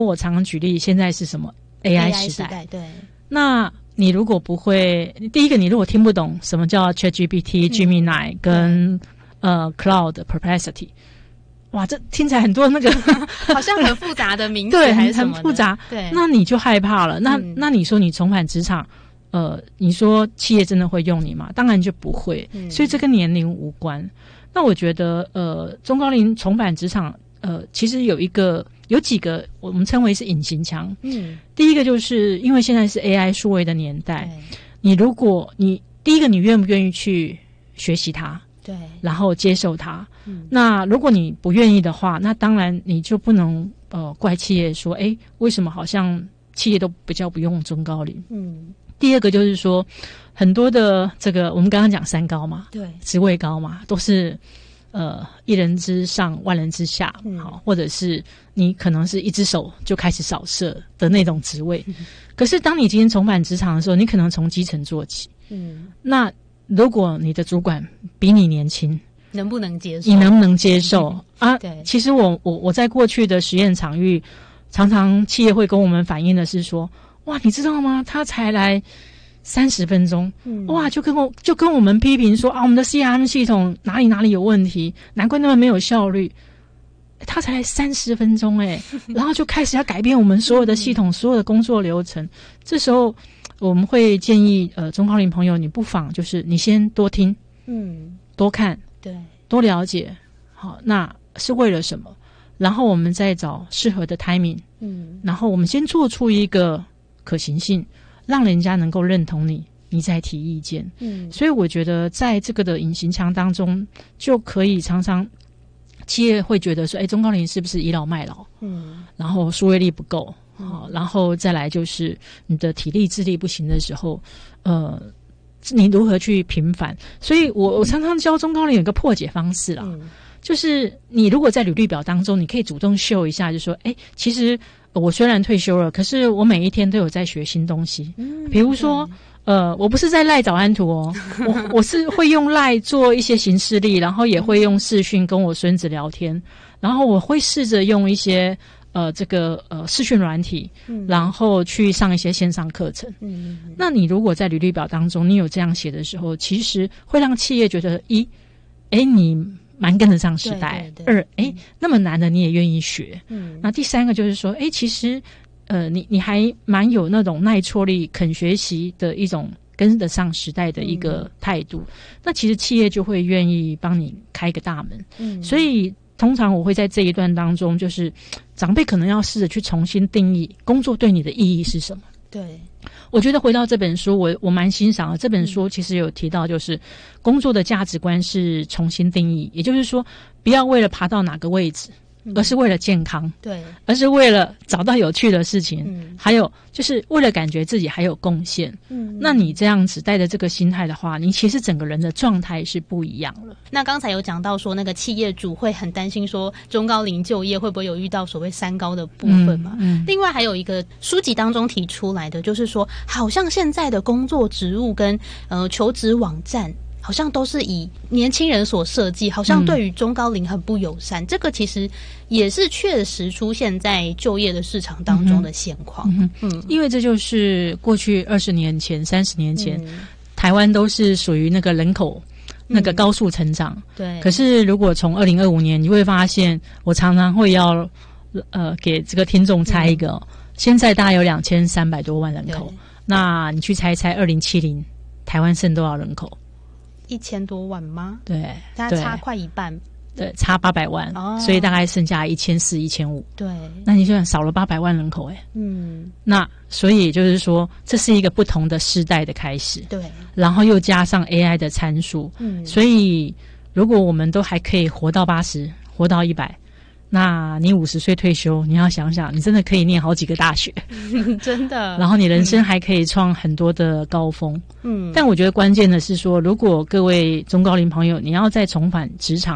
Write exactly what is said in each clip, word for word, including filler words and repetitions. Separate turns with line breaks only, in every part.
我常常举例，现在是什么 A I 时代，
A I 时代对。
那你如果不会，第一个你如果听不懂什么叫 ChatGPT、Gemini 跟、嗯、呃 Cloud Perplexity， 哇，这听起来很多那个
好像很复杂的名词，
对，
还是什么
很复杂。
对，
那你就害怕了。那、
嗯、
那你说你重返职场，呃，你说企业真的会用你吗？当然就不会。嗯、所以这跟年龄无关。那我觉得，呃，中高龄重返职场，呃，其实有一个。有几个我们称为是隐形墙。嗯，第一个就是因为现在是 A I 数位的年代，你如果你第一个你愿不愿意去学习它，对，然后接受它。嗯，那如果你不愿意的话，那当然你就不能呃怪企业说，哎，为什么好像企业都比较不用中高龄？嗯，第二个就是说，很多的这个我们刚刚讲三高嘛，对，职位高嘛，都是。呃，一人之上，万人之下，好、嗯，或者是你可能是一只手就开始扫射的那种职位。嗯、可是，当你今天重返职场的时候，你可能从基层做起。嗯，那如果你的主管比你年轻，
能不能接受？
你能不能接受、嗯、啊？
对，
其实我我我在过去的实验场域，常常企业会跟我们反映的是说，哇，你知道吗？他才来。三十分钟，嗯、哇，就跟我就跟我们批评说啊，我们的 C R M 系统哪里哪里有问题，难怪那么没有效率。他才三十分钟哎，然后就开始要改变我们所有的系统、嗯、所有的工作流程。这时候我们会建议呃中高龄朋友，你不妨就是你先多听，嗯，多看，对，多了解，好，那是为了什么？然后我们再找适合的 timing， 嗯，然后我们先做出一个可行性。让人家能够认同你，你再提意见。嗯，所以我觉得在这个的隐形墙当中，就可以常常企业会觉得说，哎，中高龄是不是倚老卖老？嗯，然后数位力不够，好、嗯，然后再来就是你的体力智力不行的时候，呃，你如何去平反？所以我我常常教中高龄有一个破解方式啦，嗯、就是你如果在履历表当中，你可以主动秀一下，就说，哎，其实。我虽然退休了，可是我每一天都有在学新东西。嗯，比如说，呃，我不是在赖早安图哦，我我是会用赖做一些行事历，然后也会用视讯跟我孙子聊天，然后我会试着用一些呃这个呃视讯软体，嗯、然后去上一些线上课程。嗯，那你如果在履历表当中你有这样写的时候，其实会让企业觉得一，哎你。蛮跟得上时代。对对对二，哎，那么难的你也愿意学。嗯，那第三个就是说，哎，其实，呃，你你还蛮有那种耐挫力、肯学习的一种跟得上时代的一个态度。嗯、那其实企业就会愿意帮你开个大门。嗯，所以通常我会在这一段当中，就是长辈可能要试着去重新定义工作对你的意义是什么。对。我觉得回到这本书，我我蛮欣赏的。这本书其实有提到，就是工作的价值观是重新定义，也就是说，不要为了爬到哪个位置，而是为了健康，对，而是为了找到有趣的事情，嗯，还有就是为了感觉自己还有贡献。嗯，那你这样子带着这个心态的话，你其实整个人的状态是不一样了。
那刚才有讲到说，那个企业主会很担心说，中高龄就业会不会有遇到所谓三高的部分嘛？嗯，嗯另外还有一个书籍当中提出来的，就是说，好像现在的工作职务跟呃求职网站。好像都是以年轻人所设计，好像对于中高龄很不友善。嗯、这个其实也是确实出现在就业的市场当中的现况。嗯,
嗯，因为这就是过去二十年前、三十年前，嗯、台湾都是属于那个人口那个高速成长。嗯、对。可是如果从二零二五年，你会发现，我常常会要呃给这个听众猜一个，嗯、现在大概有两千三百多万人口，那你去猜一猜，二零七零台湾剩多少人口？
一千多万吗？
对，
它差快一半。
对，差八百万，哦，所以大概剩下一千四、一千五。对，那你就想少了八百万人口，哎，嗯，那所以就是说，这是一个不同的世代的开始。对，然后又加上 A I 的参数，嗯，所以如果我们都还可以活到八十，活到一百。那你五十岁退休，你要想想，你真的可以念好几个大学，
真的。
然后你人生还可以创很多的高峰，嗯。但我觉得关键的是说，如果各位中高龄朋友，你要再重返职场，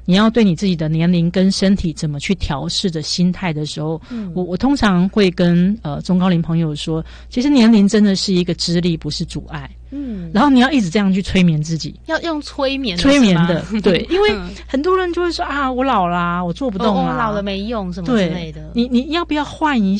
你要对你自己的年龄跟身体怎么去调试的心态的时候，嗯、我我通常会跟呃中高龄朋友说，其实年龄真的是一个支力，不是阻碍。嗯，然后你要一直这样去催眠自己，
要用催眠的
催眠的，对，因为很多人就会说啊，我老啦，我做不动啦，
哦、我老了没用什么之类的。
你你要不要换一